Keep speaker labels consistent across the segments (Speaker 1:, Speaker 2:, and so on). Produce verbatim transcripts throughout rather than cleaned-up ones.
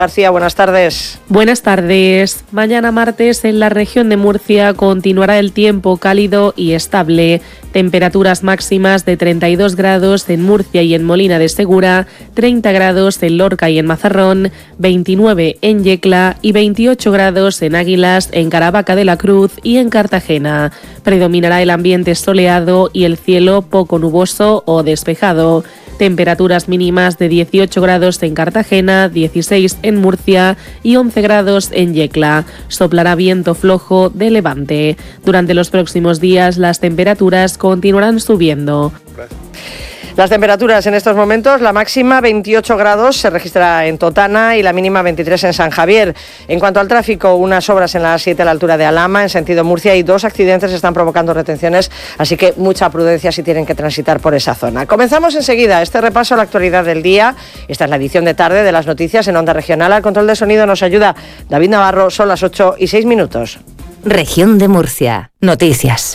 Speaker 1: García, buenas tardes.
Speaker 2: Buenas tardes. Mañana martes en la región de Murcia continuará el tiempo cálido y estable. Temperaturas máximas de treinta y dos grados en Murcia y en Molina de Segura, treinta grados en Lorca y en Mazarrón, veintinueve en Yecla y veintiocho grados en Águilas, en Caravaca de la Cruz y en Cartagena. Predominará el ambiente soleado y el cielo poco nuboso o despejado. Temperaturas mínimas de dieciocho grados en Cartagena, dieciséis en Murcia y once grados en Yecla. Soplará viento flojo de levante. Durante los próximos días las temperaturas continuarán subiendo.
Speaker 1: Las temperaturas en estos momentos, la máxima veintiocho grados se registra en Totana y la mínima veintitrés en San Javier. En cuanto al tráfico, unas obras en la A siete a la altura de Alhama, en sentido Murcia, y dos accidentes están provocando retenciones, así que mucha prudencia si tienen que transitar por esa zona. Comenzamos enseguida este repaso a la actualidad del día. Esta es la edición de tarde de las noticias en Onda Regional. Al control de sonido nos ayuda David Navarro. Son las ocho y seis minutos.
Speaker 3: Región de Murcia. Noticias.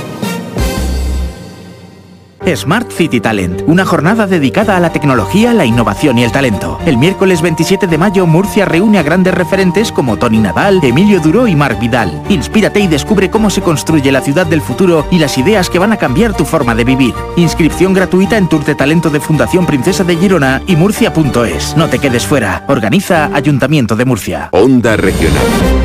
Speaker 4: Smart City Talent, una jornada dedicada a la tecnología, la innovación y el talento. El miércoles veintisiete de mayo, Murcia reúne a grandes referentes como Tony Nadal, Emilio Duró y Marc Vidal. Inspírate y descubre cómo se construye la ciudad del futuro y las ideas que van a cambiar tu forma de vivir. Inscripción gratuita en Tour de Talento de Fundación Princesa de Girona y murcia punto es. No te quedes fuera. Organiza Ayuntamiento de Murcia.
Speaker 5: Onda Regional.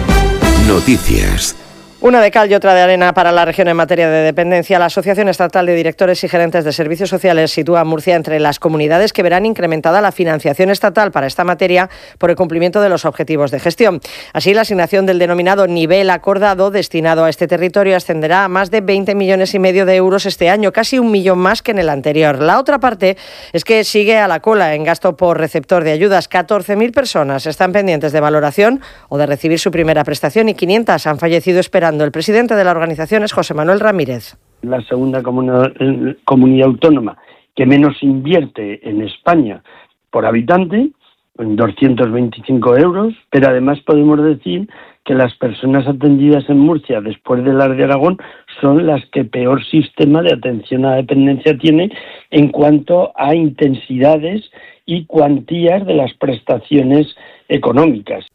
Speaker 5: Noticias.
Speaker 1: Una de cal y otra de arena para la región en materia de dependencia. La Asociación Estatal de Directores y Gerentes de Servicios Sociales sitúa a Murcia entre las comunidades que verán incrementada la financiación estatal para esta materia por el cumplimiento de los objetivos de gestión. Así, la asignación del denominado nivel acordado destinado a este territorio ascenderá a más de veinte millones y medio de euros este año, casi un millón más que en el anterior. La otra parte es que sigue a la cola en gasto por receptor de ayudas. catorce mil personas están pendientes de valoración o de recibir su primera prestación y quinientas han fallecido esperando. El presidente de la organización es José Manuel Ramírez.
Speaker 6: La segunda comunidad, comunidad autónoma que menos invierte en España por habitante, en doscientos veinticinco euros, pero además podemos decir que las personas atendidas en Murcia después de las de Aragón son las que peor sistema de atención a dependencia tiene en cuanto a intensidades y cuantías de las prestaciones económicas.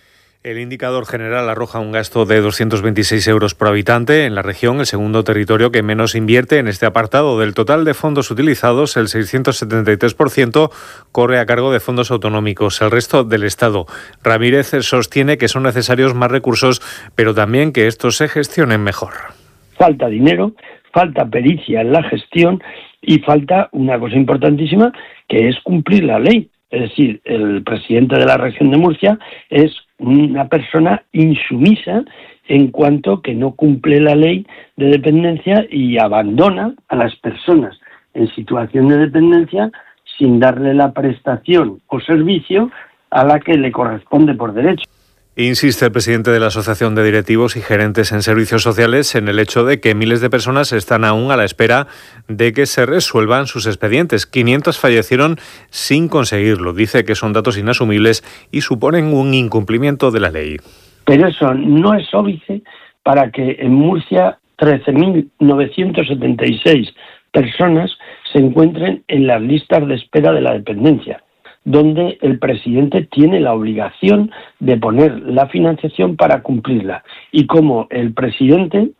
Speaker 7: El indicador general arroja un gasto de doscientos veintiséis euros por habitante en la región, el segundo territorio que menos invierte en este apartado. Del total de fondos utilizados, el seiscientos setenta y tres por ciento corre a cargo de fondos autonómicos, el resto del Estado. Ramírez sostiene que son necesarios más recursos, pero también que estos se gestionen mejor.
Speaker 6: Falta dinero, falta pericia en la gestión y falta una cosa importantísima, que es cumplir la ley. Es decir, el presidente de la región de Murcia es una persona insumisa en cuanto que no cumple la ley de dependencia y abandona a las personas en situación de dependencia sin darle la prestación o servicio a la que le corresponde por derecho.
Speaker 7: Insiste el presidente de la Asociación de Directivos y Gerentes en Servicios Sociales en el hecho de que miles de personas están aún a la espera de que se resuelvan sus expedientes. quinientos fallecieron sin conseguirlo. Dice que son datos inasumibles y suponen un incumplimiento de la ley.
Speaker 6: Pero eso no es óbice para que en Murcia trece mil novecientos setenta y seis personas se encuentren en las listas de espera de la dependencia, donde el presidente tiene la obligación de poner la financiación para cumplirla. Y como el presidente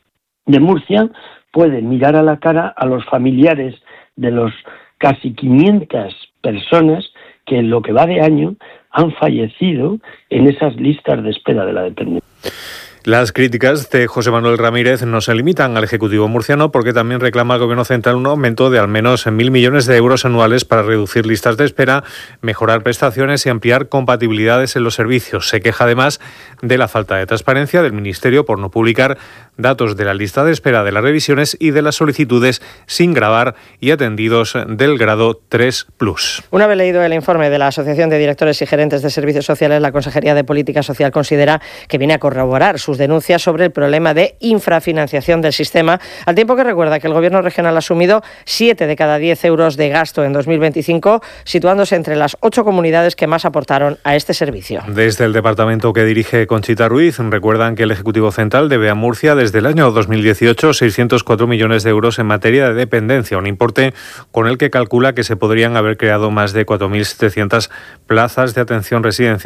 Speaker 6: de Murcia puede mirar a la cara a los familiares de los casi quinientas personas que en lo que va de año han fallecido en esas listas de espera de la dependencia.
Speaker 7: Las críticas de José Manuel Ramírez no se limitan al Ejecutivo murciano, porque también reclama al Gobierno central un aumento de al menos mil millones de euros anuales para reducir listas de espera, mejorar prestaciones y ampliar compatibilidades en los servicios. Se queja además de la falta de transparencia del Ministerio por no publicar datos de la lista de espera de las revisiones y de las solicitudes sin grabar y atendidos del grado tres plus.
Speaker 1: Una vez leído el informe de la Asociación de Directores y Gerentes de Servicios Sociales, la Consejería de Política Social considera que viene a corroborar sus denuncias sobre el problema de infrafinanciación del sistema, al tiempo que recuerda que el Gobierno regional ha asumido siete de cada diez euros de gasto en dos mil veinticinco, situándose entre las ocho comunidades que más aportaron a este servicio.
Speaker 7: Desde el departamento que dirige Conchita Ruiz recuerdan que el Ejecutivo Central debe a Murcia desde desde el año dos mil dieciocho seiscientos cuatro millones de euros en materia de dependencia, un importe con el que calcula que se podrían haber creado más de cuatro mil setecientas plazas de atención residencial